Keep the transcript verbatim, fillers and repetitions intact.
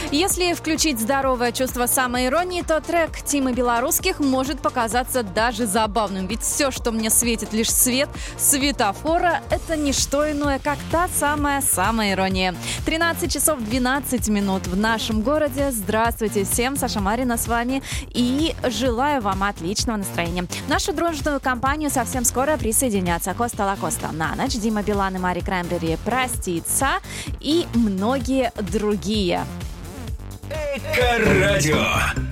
Если включить здоровое чувство самоиронии, то трек Тимы Белорусских может показаться даже забавным. Ведь все, что мне светит лишь свет светофора, это не что иное, как та самая самоирония. тринадцать часов двенадцать минут в нашем городе. Здравствуйте всем, Саша Марина с вами. И желаю вам отличного настроения. В нашу дружную компанию совсем скоро присоединятся Коста Лакоста на ночь, Дима Билан и Мари Краймбрери простится и многие другие. Эко-радио.